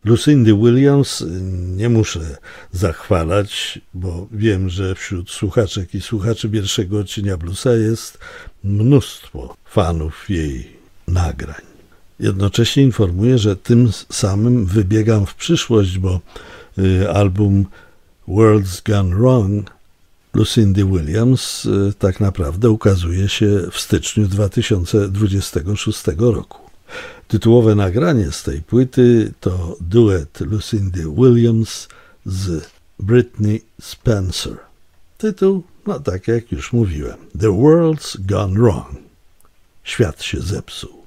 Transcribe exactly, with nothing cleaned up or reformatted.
Lucindy Williams nie muszę zachwalać, bo wiem, że wśród słuchaczek i słuchaczy pierwszego odcienia Bluesa jest mnóstwo fanów jej nagrań. Jednocześnie informuję, że tym samym wybiegam w przyszłość, bo album World's Gone Wrong Lucindy Williams tak naprawdę ukazuje się w styczniu dwa tysiące dwudziestego szóstego roku. Tytułowe nagranie z tej płyty to duet Lucindy Williams z Britney Spencer. Tytuł, no tak jak już mówiłem, The World's Gone Wrong. Świat się zepsuł.